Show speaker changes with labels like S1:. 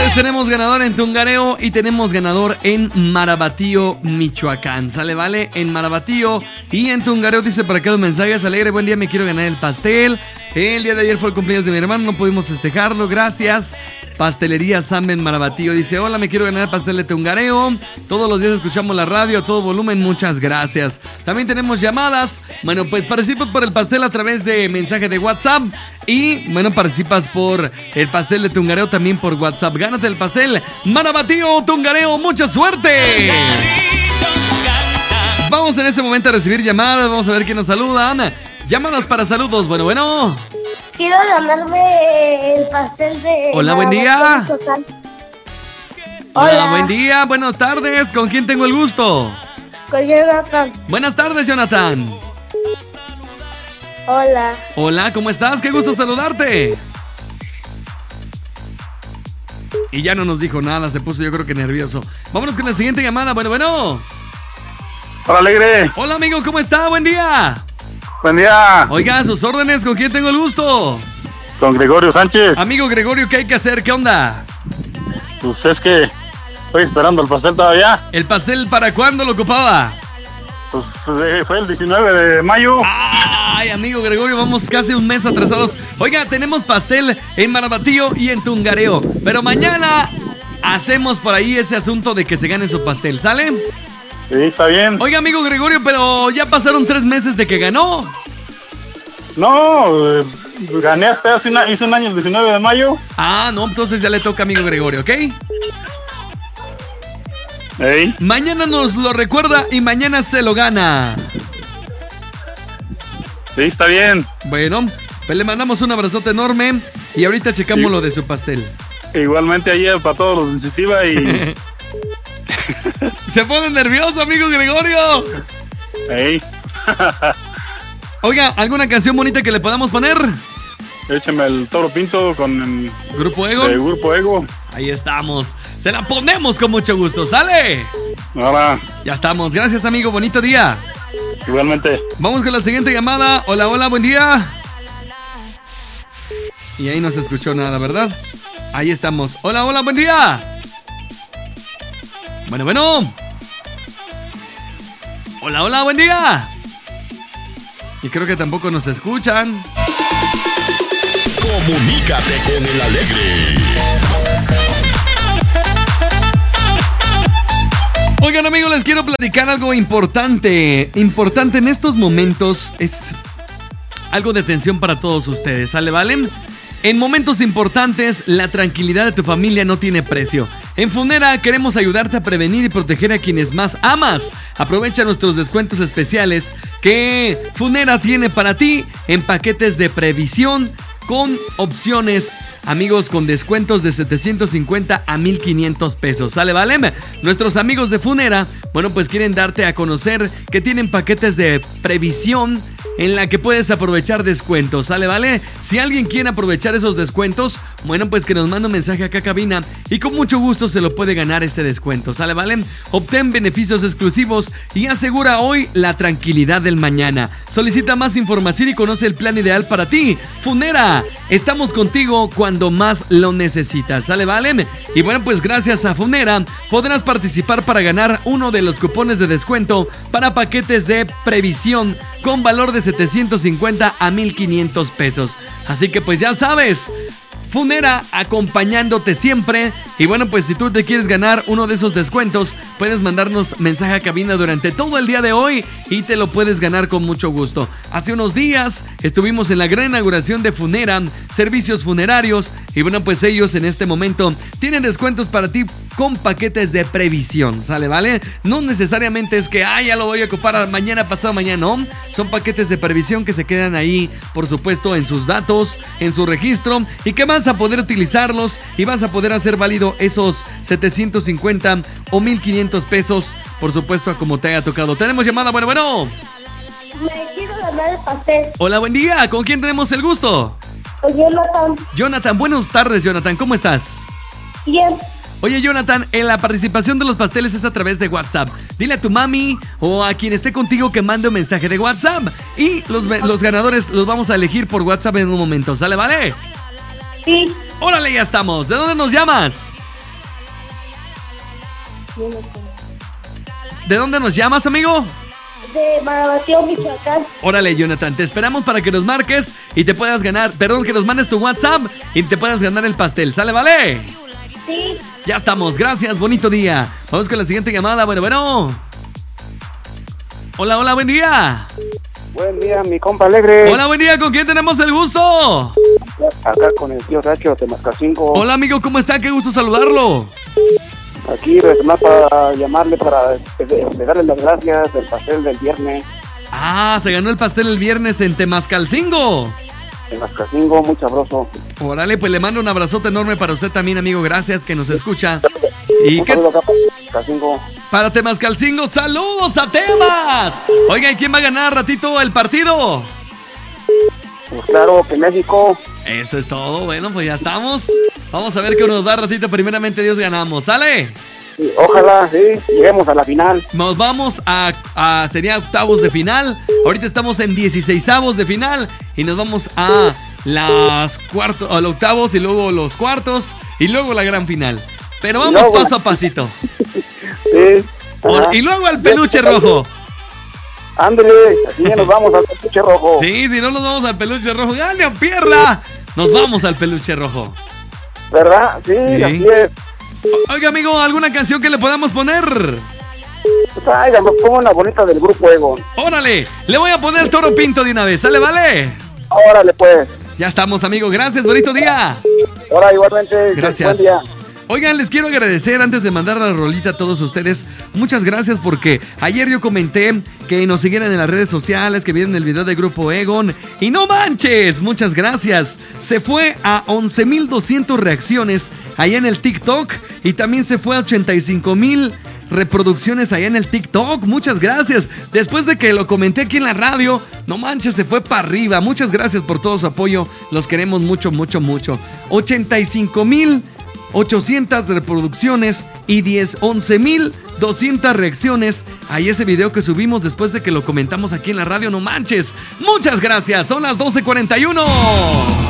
S1: Señores, tenemos ganador en Tungareo y tenemos ganador en Marabatío, Michoacán. ¿Sale, vale? En Marabatío y en Tungareo dice para acá los mensajes. Alegre, buen día, me quiero ganar el pastel. El día de ayer fue el cumpleaños de mi hermano, no pudimos festejarlo, gracias. Pastelería Samba en Marabatío dice, hola, me quiero ganar el pastel de Tungareo. Todos los días escuchamos la radio a todo volumen, muchas gracias. También tenemos llamadas. Bueno, pues participas por el pastel a través de mensaje de WhatsApp. Y bueno, participas por el pastel de Tungareo también por WhatsApp. Gánate el pastel Marabatío, Tungareo, mucha suerte. Vamos en este momento a recibir llamadas, vamos a ver quién nos saluda. Ana, llamadas para saludos, bueno.
S2: Quiero ganarme el pastel de...
S1: Hola, buen día.
S2: Hola,
S1: buen día, buenas tardes. ¿Con quién tengo el gusto?
S2: Con Jonathan.
S1: Buenas tardes, Jonathan.
S2: Hola.
S1: Hola, ¿cómo estás? Qué gusto saludarte. Y ya no nos dijo nada, se puso yo creo que nervioso. Vámonos con la siguiente llamada, bueno.
S3: Hola, Alegre.
S1: Hola, amigo, ¿cómo está? Buen día.
S3: Buen día.
S1: Oiga, a sus órdenes, ¿con quién tengo el gusto?
S3: Con Gregorio Sánchez.
S1: Amigo Gregorio, ¿qué hay que hacer? ¿Qué onda?
S3: Pues es que estoy esperando el pastel todavía.
S1: ¿El pastel para cuándo lo ocupaba?
S3: Pues fue el 19 de mayo.
S1: Ay, amigo Gregorio, vamos casi un mes atrasados. Oiga, tenemos pastel en Marabatío y en Tungareo, pero mañana hacemos por ahí ese asunto de que se gane su pastel, ¿sale?
S3: Sí, está bien.
S1: Oiga, amigo Gregorio, pero ya pasaron 3 meses de que ganó.
S3: No, gané hasta hice un año el 19 de mayo.
S1: Ah, no, entonces ya le toca, amigo Gregorio, ¿ok?
S3: Hey.
S1: Mañana nos lo recuerda y mañana se lo gana.
S3: Sí, está bien.
S1: Bueno, pues le mandamos un abrazote enorme y ahorita checamos
S3: Sí.
S1: lo de su pastel.
S3: Igualmente ayer para todos los de iniciativa y...
S1: Se pone nervioso, amigo Gregorio.
S3: Hey.
S1: Oiga, ¿alguna canción bonita que le podamos poner?
S3: Échame el Toro Pinto con el
S1: Grupo Ego.
S3: Grupo Ego.
S1: Ahí estamos. Se la ponemos con mucho gusto. ¡Sale!
S3: Ahora.
S1: Ya estamos. Gracias, amigo. Bonito día.
S3: Igualmente.
S1: Vamos con la siguiente llamada. Hola, buen día. Y ahí no se escuchó nada, ¿verdad? Ahí estamos. Hola, buen día. Bueno. Hola, buen día. Y creo que tampoco nos escuchan.
S4: Comunícate con el Alegre.
S1: Oigan, amigos, les quiero platicar algo importante. Importante en estos momentos. Es algo de atención para todos ustedes, ¿sale, vale? En momentos importantes, la tranquilidad de tu familia no tiene precio. En Funera queremos ayudarte a prevenir y proteger a quienes más amas. Aprovecha nuestros descuentos especiales que Funera tiene para ti en paquetes de previsión con opciones, amigos, con descuentos de 750 a 1,500 pesos. ¿Sale, vale? Nuestros amigos de Funera, bueno, pues quieren darte a conocer que tienen paquetes de previsión en la que puedes aprovechar descuentos. ¿Sale, vale? Si alguien quiere aprovechar esos descuentos, bueno, pues que nos mande un mensaje acá a cabina y con mucho gusto se lo puede ganar ese descuento. ¿Sale, vale? Obtén beneficios exclusivos y asegura hoy la tranquilidad del mañana. Solicita más información y conoce el plan ideal para ti. Funera, estamos contigo cuando más lo necesitas. ¿Sale, vale? Y bueno, pues gracias a Funera podrás participar para ganar uno de los cupones de descuento para paquetes de previsión con valor de 750 a 1,500 pesos. Así que pues ya sabes, Funera acompañándote siempre. Y bueno, pues si tú te quieres ganar uno de esos descuentos, puedes mandarnos mensaje a cabina durante todo el día de hoy y te lo puedes ganar con mucho gusto. Hace unos días estuvimos en la gran inauguración de Funera, servicios funerarios. Y bueno, pues ellos en este momento tienen descuentos para ti con paquetes de previsión, ¿sale, vale? No necesariamente es que, ya lo voy a ocupar mañana, pasado mañana, no. Son paquetes de previsión que se quedan ahí, por supuesto, en sus datos, en su registro, y que vas a poder utilizarlos y vas a poder hacer válido esos 750 o 1,500 pesos, por supuesto, a como te haya tocado. Tenemos llamada, bueno.
S2: Me quiero ganar el pastel.
S1: Hola, buen día. ¿Con quién tenemos el gusto?
S2: Con Jonathan.
S1: Jonathan, buenas tardes, Jonathan. ¿Cómo estás?
S2: Bien.
S1: Oye, Jonathan, la participación de los pasteles es a través de WhatsApp. Dile a tu mami o a quien esté contigo que mande un mensaje de WhatsApp. Y los ganadores los vamos a elegir por WhatsApp en un momento. ¿Sale, vale?
S2: Sí.
S1: Órale, ya estamos. ¿De dónde nos llamas? ¿De dónde nos llamas, amigo?
S2: De Marabatío, Michoacán.
S1: Órale, Jonathan, te esperamos para que nos marques y te puedas ganar, perdón, que nos mandes tu WhatsApp y te puedas ganar el pastel. ¿Sale, vale?
S2: Sí.
S1: Ya estamos, gracias, bonito día. Vamos con la siguiente llamada, bueno. Hola, hola, buen día.
S5: Buen día, mi compa alegre.
S1: Hola, buen día, ¿con quién tenemos el gusto?
S5: Acá con el tío Racho de Mascacingo.
S1: Hola, amigo, ¿cómo está? Qué gusto saludarlo.
S5: Aquí más para llamarle para darle las gracias del pastel del viernes.
S1: Ah, se ganó el pastel el viernes en Temascalcingo.
S5: En Mascacingo, muy sabroso.
S1: Órale, pues le mando un abrazote enorme para usted también, amigo. Gracias que nos escucha. ¿Y
S5: un
S1: qué?
S5: saludo acá para Mascacingo.
S1: Para Temascalcingo, saludos a Temas. Oiga, ¿y quién va a ganar ratito el partido?
S5: Pues claro que México.
S1: Eso es todo, bueno, pues ya estamos. Vamos a ver qué nos da ratito, primeramente Dios ganamos, ¿sale?
S5: Sí, ojalá, sí, lleguemos a la final.
S1: Nos vamos sería octavos de final. Ahorita estamos en 16avos de final y nos vamos a los octavos y luego los cuartos y luego la gran final. Pero vamos
S5: luego,
S1: paso a pasito.
S5: Sí.
S1: Y luego al peluche rojo.
S5: Ándale, así ya nos vamos al peluche rojo.
S1: Sí, si no nos vamos al peluche rojo, gane o pierda, nos vamos al peluche rojo.
S5: ¿Verdad? Sí, así es.
S1: Oiga, amigo, ¿alguna canción que le podamos poner?
S5: Pues, ay, me pongo una bonita del grupo Egon.
S1: Órale, le voy a poner Toro Pinto de una vez, ¿sale, vale?
S5: Órale, pues.
S1: Ya estamos, amigo, gracias, bonito día.
S5: Ahora igualmente.
S1: Gracias.
S5: Buen día.
S1: Oigan, les quiero agradecer antes de mandar la rolita a todos ustedes. Muchas gracias porque ayer yo comenté que nos siguieran en las redes sociales, que vieron el video del grupo Egon. Y no manches, muchas gracias. Se fue a 11,200 reacciones allá en el TikTok y también se fue a 85,000 reproducciones allá en el TikTok. Muchas gracias. Después de que lo comenté aquí en la radio, no manches, se fue para arriba. Muchas gracias por todo su apoyo. Los queremos mucho, mucho, mucho. 85,800 reproducciones y 11,200 reacciones a ese video que subimos después de que lo comentamos aquí en la radio. No manches, muchas gracias. Son las 12:41.